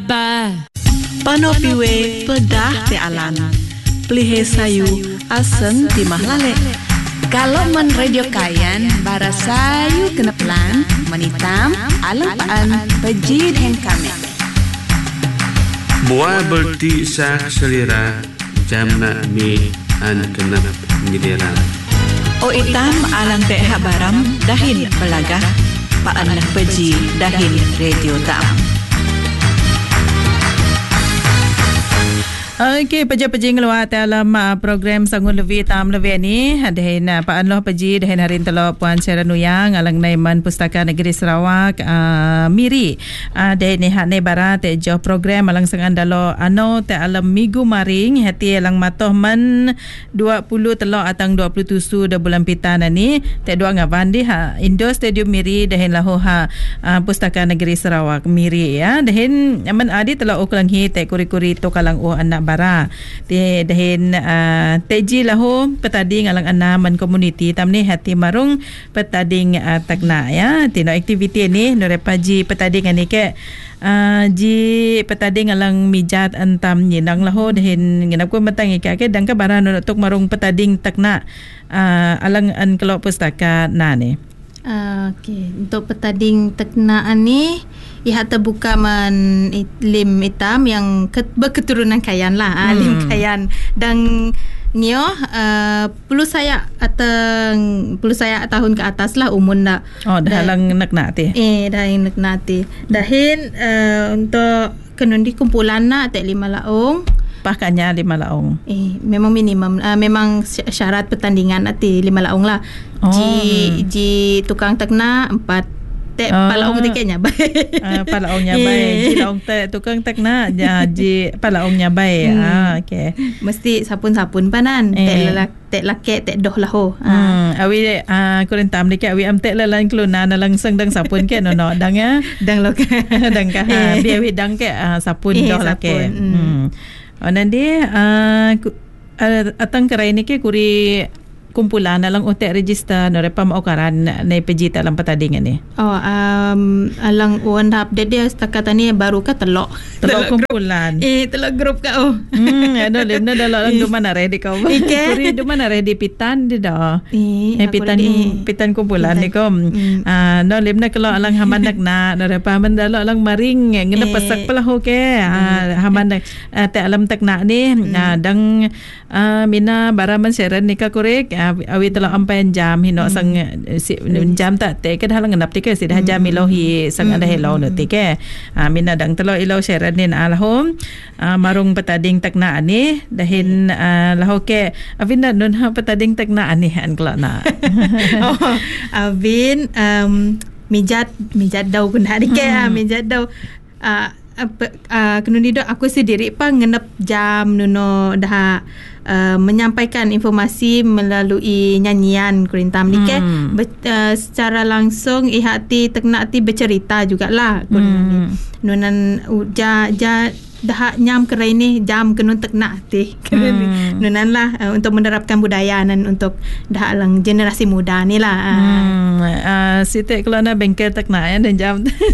ba panopiwe pedah te alan plihe sayu asen timah lale. Kalau men radio kayan bara sayu kena pelan menitam alang paan bejid heng kami. Buah berti sak selera jamna mi an kenap ngidera. O itam alang te habaram dahin belagah paan nak peji dahin radio tam. Okey, peja-peja ngeluar dalam program Sangun Levi Tam Levi ni. Dahin Pak Anloh peji dahin harin telo Puan Seranuyang alang Naiman Pustaka Negeri Sarawak Miri. Dahin ni hak ni barat te jo program alang sangan dalo ano te alam minggu maring hati alang matoh men 20 telo atang 27 dah bulan pitan ni te dua ngawan di ha Indo Stadium Miri dahin lahu ha Pustaka Negeri Sarawak Miri ya. Dahin aman adi telo ukulang hi te kuri-kuri to kalang anak bara te dahin teji lahu petading alang anaman community tamni hati marung petading takna ya tino aktiviti ni norepaji petading ani ke ji petading alang mijat antam nyinang lahu dahin nginap ko matang ika ke dangka bara untuk marung petading takna alang an kelok pustaka na ni. Okey, untuk petading teknaan ni ia terbuka man lim hitam yang berketurunan Kayan lah, lim Kayan dan nyo perlu saya tahun ke atas lah umur nak. Oh, dah lang nak ti. Dah nak nati. Dahin untuk kenundi kumpulan nak tak 5 laung. Pakanya 5 laung. Memang minimum memang syarat pertandingan nanti 5 laung lah. Ji tukang tekna 4 tek palaung tiketnya baik. Palaungnya baik. Ji laung tek tukang tekna ji palaungnya baik. Okey. Mesti sapun-sapun panan. Tek laki tek doh lah ho. Awi kurentam dekat awi am tek lalan kelunan langsung dang sapun ke no dang ya. Dang lok. Dang ka biar wi dang ke sapun doh laki. Nanti atang kerai ni ke kuri kumpulan alang otek register no repam okaran nai peji dalam petadingan ni. Alang one update dia setakat ni baru ke telok kumpulan. Telok grup ka Ada lemna dalam lang dumana ready kau. Kuri dumana ready pitan di dah. Pitan kumpulan ni kom. No lemna kalau alang hamandak na no repam dalam lang maring ngena pasak pala ho ke. Hamandak te alam takna ni dang mina baraman seran ni ka korek awi telah ampan jam hino sang jam tak te ke dalang nap tike sid jam ilohi sang ada hello no tike mina dang telo ilo sharean nin alhom marung petading takna ani dahin laho ke avin non ha petading takna ani han klana avin mijat daw kun hari ke mijat daw kenundi dok aku sendiri pa ngenep jam nuno dah menyampaikan informasi melalui nyanyian kurintam ni ke secara langsung ihati teknak ti bercerita jugalah nunan dah nyam kerai ni jam kenun teknak ti nunan lah untuk menerapkan budaya dan untuk dah lang generasi muda ni lah sitek kalau nak bengkel teknak dan jam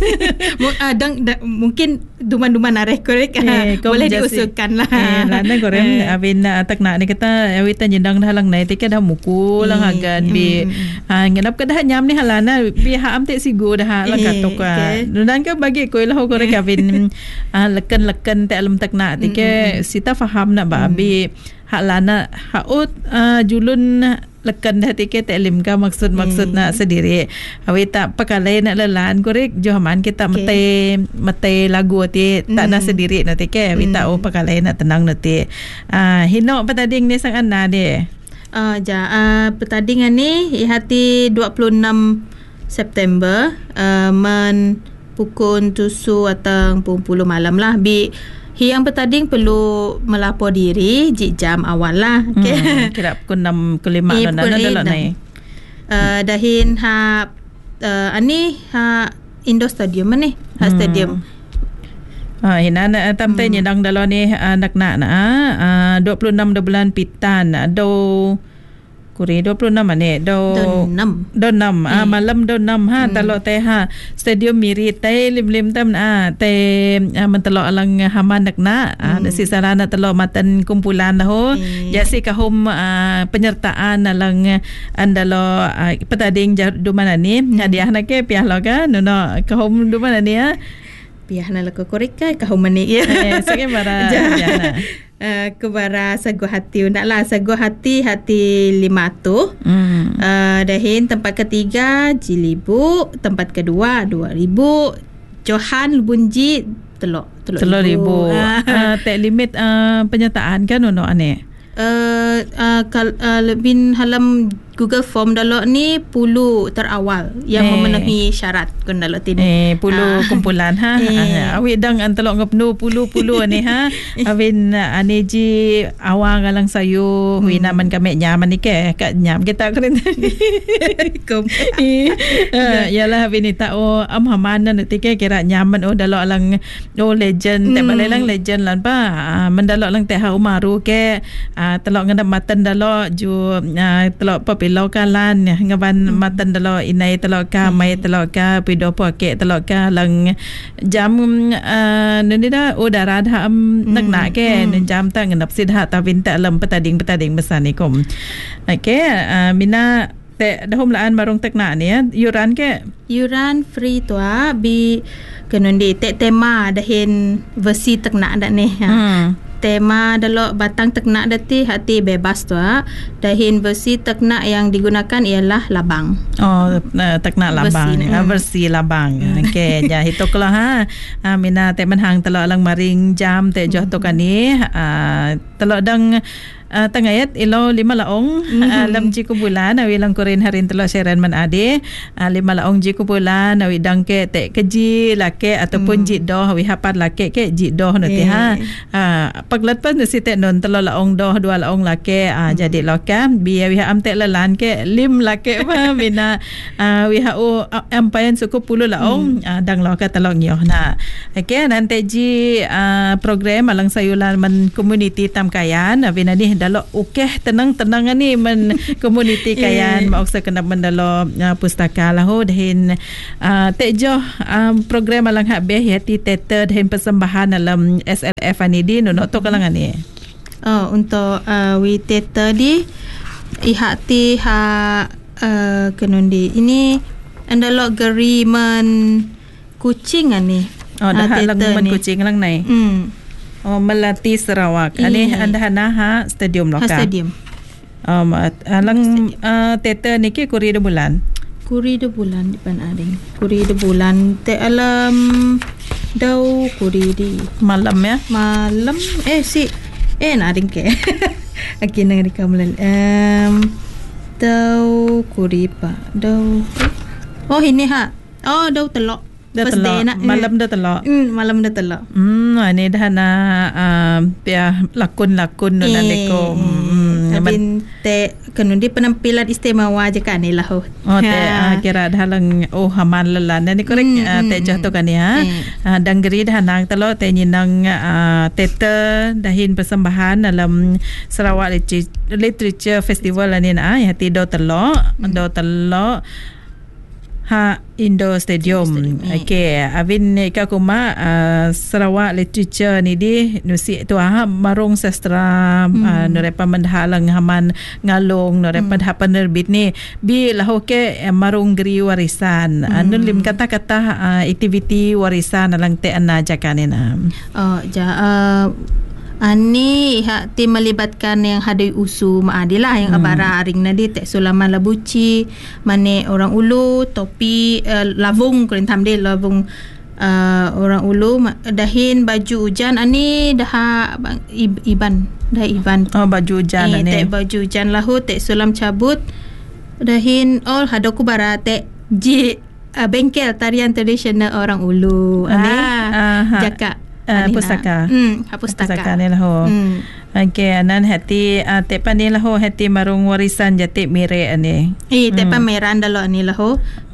mungkin duman-duman areh korek boleh diusulkan lah lana korem abin teknak ni kata awita jendang dah lang nai tiket dah mukul lang agan bi ngenap ke dah nyam ni halana bi haam tek sigu dah lang katok nunan ke bagi ko lah korek abin leken te alam takna tike sita faham nak babi hak lana haut julun lekan dah tike te alim ka maksud nak sendiri awi tak pakalai nak lelan korek johaman kita mete lagu ti tak nak sendiri nak tike awi tak pakalai nak tenang nanti hino petading ni sang ana de petadingan ni ihati 26 September men pukul 7 atau 10 malam lah yang petading perlu melapor diri jam awal lah kira pukul 6 ke 5 dalam naik dahin ani Indo Stadium ni stadium hinan tamtai nyedang dalam ni anak-anak 26 bulan pitan do Kuri 26 ni do 6 malam do 6 ha talok teh ha stadium miri teh lim tam teh mentelok alang haman nakna si sarana telok matan kumpulan dah jasi kahum penyertaan alang andalo petading do mana ni hadiah nak ke piah lo kan no kahum do mana ni piah na lako korika kahum mani ya sige bara jana kebara Sagu Hati naklah Sagu Hati 500 dahin tempat ketiga Jilibu, tempat kedua 2000, Johan Bunji telok ribu. Tak limit penyertaan kan ono ane lebih halam Google Form dalok ni 10 terawal yang memenuhi syarat kun dalok tini 10 kumpulan ha awi dang antelok ngapnu 10 ni ha awin ane ji awang alang sayu wi naman kami nyaman ni ke kat nyam kita keren yalah awin ta am hamana nanti ke kira nyaman dalok alang legend tak balai lang legend lan pa mendalok lang teh umaru ke telok ngadap matan dalok ju telok pilau kalan ngaban matan dalo inai telok ka mai telok ka pido poke telok ka lang jam ni dah udara dah nak ke jam ta nganap sidha ta binta lam petading besanikum okey mina te dahum laan marung tekna ni yuran free tua bi kenundi te tema dahin versi tekna dak ni tema dalok batang teknak dati hati bebas tu dahin versi teknak yang digunakan ialah labang teknak labang versi labang okey ja hitoklah mina te menhang telok lang maring jam te joh to kani telok dang tangayat ilo 5 laong lam ji kumpulan awi lang korin harin telok seran man ade 5 laong ji kumpulan awi dang ke te keji lake ataupun ji doh awi hapat lake ke ji doh nanti paglat pa si te non telok laong doh 2 laong lake jadi lokam bi awi am te lalan ke 5 lake pa bina awi hau ampayan suku 10 laong dang loka telok nyoh na okey nanti ji program alang sayulan man community tamkayan bina ni dalo okeh tenang-tenang ni men community kayan mauksa kena mendalo pustaka lahu dahin tejo program alang hak beh yati teater dahin persembahan dalam SLF ani di no to kalangan ni untuk we teater di ihati ha kenundi ini andalo geri men kucing ani dah lang men kucing lang nai Melati Sarawak. Ani andahana ha stadium lokal. Stadium. Alang teater ni ke kuri 2 bulan. Kuri 2 bulan di pan ading. Kuri 2 bulan te alam dau kuri di malam ya. Malam ading ke. Aki nang rikamulan. Dau kuri pa. Dau. Ini ha. Dau telok. Malam dah telok. Malam dah telok. Ini dah na lakon-lakon nu naleko. Abin te kenundi penampilan istimewa je kan ni lah. Kira dah lang haman lelan ni korek te jatuh kan ya. Danggeri dah nang telok te nyinang teater dahin persembahan dalam Sarawak Literature Festival ni hati do telok Indo Stadium. Okey, abin ka kuma Sarawak Literature ni di nusi tu marung sastra norepa mendhalang haman ngalong norepa penerbit ni bi lahu ke marung geri warisan anu lim kata-kata aktiviti warisan dalam te anna jakanena ani tim melibatkan yang hadai usu maadilah yang abara aring nadi tek sulaman labuci mane orang ulu topi lavung kerentam de lavung orang ulu dahin baju hujan ani dah iban baju hujan ani tek baju hujan lahu tek sulam cabut dahin hadoku bara tek ji bengkel tarian tradisional orang ulu ani jaka pustaka ni lah okey anan hati tepan ni lah hati marung warisan jati mire ani tepan meran dalo ni lah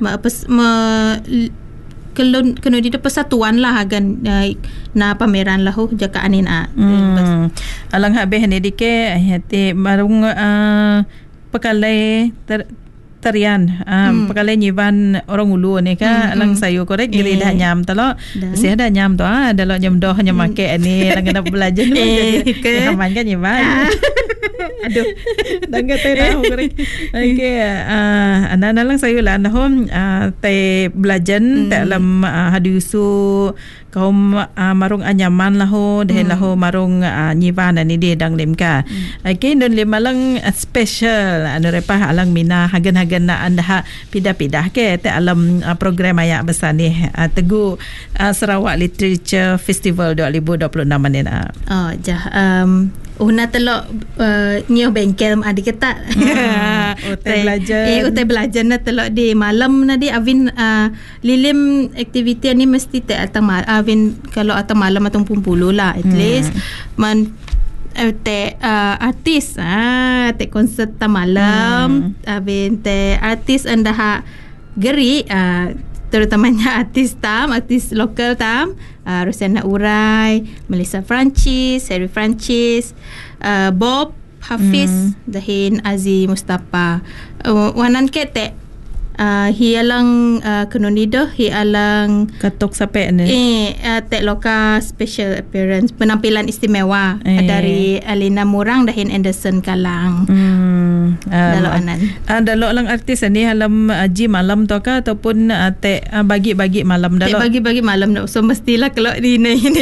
kena di persatuan lah agan na pameran lah jaka anin alang habe ni dike hati marung pekalai tarian pekalai nyivan orang ulu ni ka lang sayo korek gili dah nyam talo sia dah nyam tu dah lo nyam doh nyam make ni lang kena belajar ni ke haman kan nyivan aduh dah kata dah korek okey anak lang sayo lah nahom te belajar dalam hadisu kaum marung anyaman lahu dehen lahu marung nyivan ni dia dang lemka okey don lima lang special anu repah alang mina hagan-hagan na anda pidah-pidah ke te alam program ayak besar ni Tegu Sarawak Literature Festival 2026 ni na. Oh jah una telok nyoh bengkel adik kita utai belajar utai belajar na telok di malam na di avin lilim aktiviti ni mesti te atang avin kalau atang malam atang pumpulu lah at least man te artis te konsert ta malam avin te artis anda geri terutamanya artis lokal tam Rosana Urai, Melissa Francis, Harry Francis, Bob Hafiz, dahin Aziz Mustafa. Wanan kete hialang kanonido hialang katok sampai ni te loka special appearance penampilan istimewa dari Alina Murang dahin Anderson Kalang. Dalo anan dalo lang artis ni halam ji malam tu ka ataupun te bagi-bagi malam dalo bagi-bagi malam so mestilah kalau ni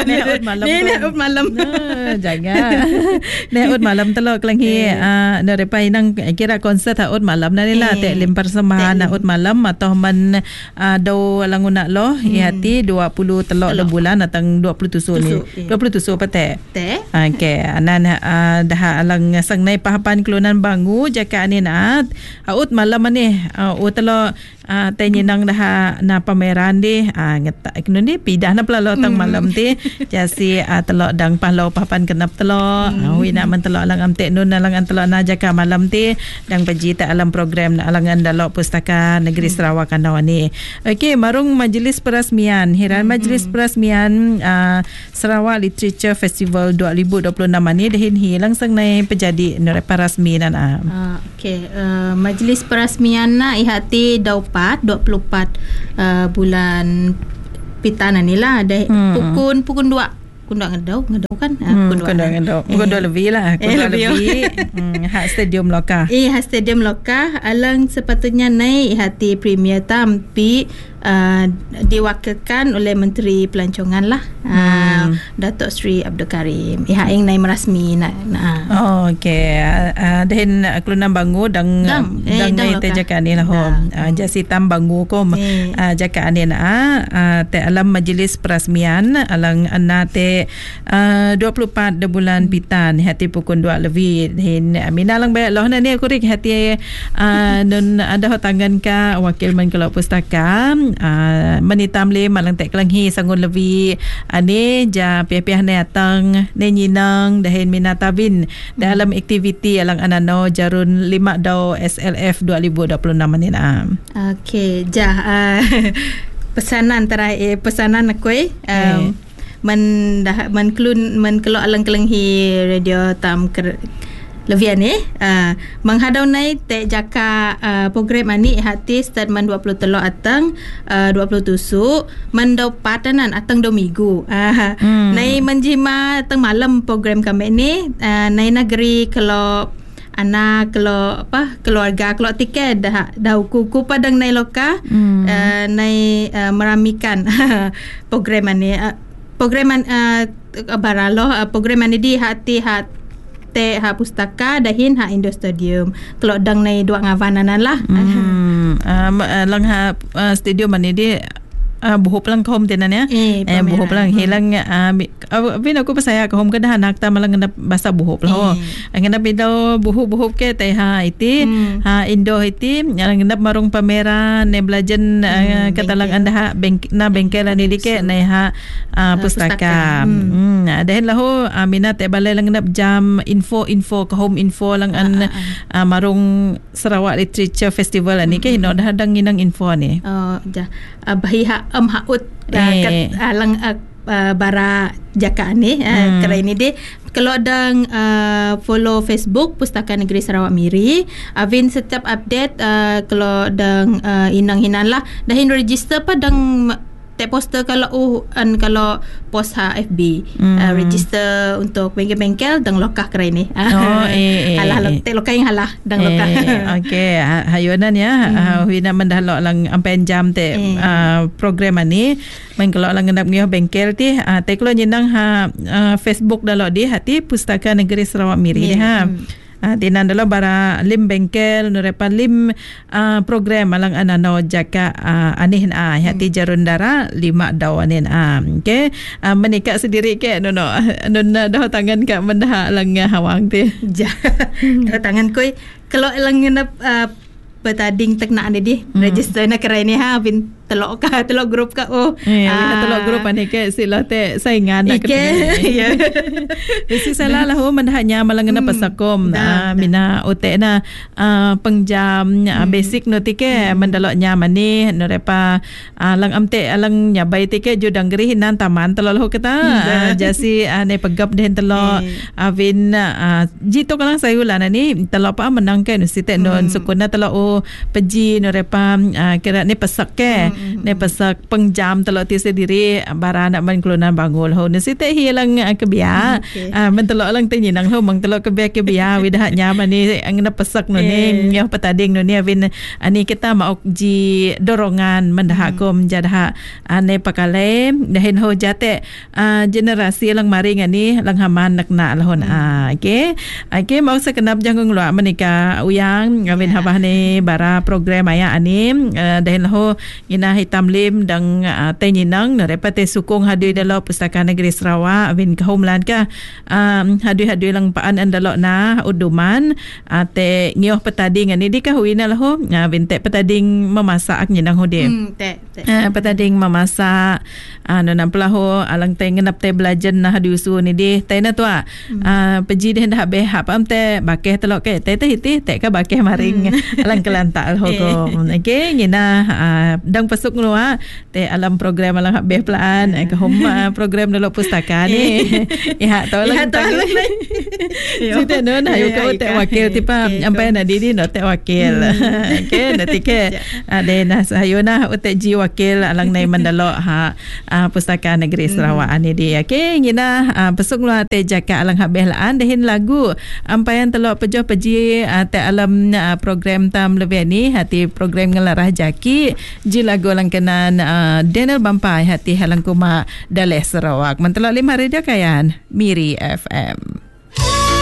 out malam jaga out malam telo kelang hi repai nang kira konsert out malam na nila te lim persembahan out malam atau man do languna lo ihati 20 telok le bulan atang 27 ni 27 pate okey anan dah alang sangnai pahapan kelunan bangu jaka ni na out malam ni telo tenyinang dah na pameran di ngetak ikno ni pidah na pala tang malam ti jasi telo dang pahlau papan kenap telo wi nak men telo alang amte nun alang telo na jaka malam ti dang peji ta alam program na alangan dalo pustaka negeri Sarawak ni. Okey marung majlis perasmian hiran majlis perasmian Sarawak Literature Festival 2026 ni dahin hilang sangnai pejadi nerepa rasmi nan okey majlis perasmian na ihati 24 bulan pitana ni lah pukul 2 ngedau kan pukul 2 lebih lah lebih hak stadium Loka hak stadium Loka alang sepatutnya naik hati premier tapi diwakilkan oleh Menteri Pelancongan lah Datuk Seri Abdul Karim yang naik merasmi okey dan kelunan bangu dang naik tejakan ni lah jasi tam bangu kom jakaan ni te alam majlis perasmian alang te 24 bulan pitan hati pukul 2 lebih hin minalang baik loh ni aku rik hati nun ada tangan ka wakil man kalau pustaka menitam le malang tek kelanghi sangun lebih ane ja piah-piah ne atang ne nyinang dahin minatabin dalam aktiviti alang anano jarun 5 dau SLF 2026 ni na. Okey ja pesanan terakhir pesanan aku men kelok alang kelenghi radio tam Levian menghadau naik te jaka program ani hati start man 20 telok atang 20 tusuk mendau patanan atang 2 minggu nai menjima atang malam program kami ni nai negeri kalau anak kalau keluarga kalau tiket dah kuku padang nai loka nai meramikan program ani program baralo program ani di hati te ha pustaka dahin ha Indo Stadium kalau dang nai dua ngavanan lah lang ha stadium ani di buhop lang kahom tinan ya buhop lang hilang bin aku pasaya kahom ke dah anak ta malang ngena basa buhop lah ngena bidaw buhop ke teh ha iti ha Indo iti yang ngena marung pameran ne belajan katalang anda bengkel ni dike ne ha pustaka dahin lahu minat te balai lang ngena jam info kahom info lang marung Sarawak Literature Festival ni ke hino dah dang nginang info ni bahi ha haut alang bara jaka ni kerai ni deh. Kalau ada follow Facebook Pustaka Negeri Sarawak Miri, Avin setiap update kalau ada inang-hinan lah dah register padang tak poster kalau kalau post FB register untuk bengkel-bengkel dan lokah kerai ni. Halah tak lokah yang halah dan lokah. Okey, hayunan ya. Wina mendalok lang ampen jam te program ni. Main kalau lang ngendap ngih bengkel ti te kalau nyenang Facebook dalok di hati Pustaka Negeri Sarawak Miri tinan dalam bara lim bengkel nurepan lim program alang anano jaka anihin hati jarundara 5 dawanin okey menikah sendiri ke nona dah tangan ka mendah lang hawang ti dah tangan koi kalau lang ngenap petading teknak ni register nak kerai ni bin telok grup ka telok grup ni ke sila te saingan nak ya besi salah lah mendahnya malangna pasakom mina ote na pengjam basic no tike mendalok nyaman ni norepa lang amte alang nyabai tike judang gerihinan taman telok kita jasi ne pegap den telok avin jito kalang sayulan ni telok pa menang ke site non sukuna telok peji norepa kira ni pasak ke ne pasak pengjam telok ti sendiri bara nak man kelunan bangul ho ne site hilang kebia men telok lang tinginang ho mang telok kebia widah nyaman ni angna pasak no ni nyah petading no ni avin ani kita mau ji dorongan mendahakum jadah ne pakale dahin ho jate generasi lang maring ani lang haman nakna lahon okey mau sekenap jangung luak menika uyang avin habah ni bara program aya ani dahin ho ina hitam lim dang teninang narepate sukong hadui dalam Pustaka Negeri Sarawak avin ka homeland ka hadui lang paan andalok na uduman te ngioh petading ani di ka huina lah avin te petading memasak nyinang hode petading memasak namplah ho alang te ngenap te belajar na hadui su ni di te na tua peji de dah be hapam te bakeh telok ke te hiti te ka bakeh maring alang kelantak ho ko okey ngina dang pasuk ngluwa te alam program alang habeh pelaan ke homa program dalam pustaka ni tahu lang sita non ayo ka te wakil tipa ampai na didi no te wakil okey nanti ke ade na sayona utek ji wakil alang nai mandalo Pustaka Negeri Sarawak ni dia okey ngina pasuk ngluwa te jaka alang habeh laan dehin lagu ampayan telok pejoh peji te alam program tam lebih ni hati program ngelarah jaki ji lagu lang kenan Daniel Bampai hati halang kuma daleh Sarawak mentelok 5 radio kayan Miri FM.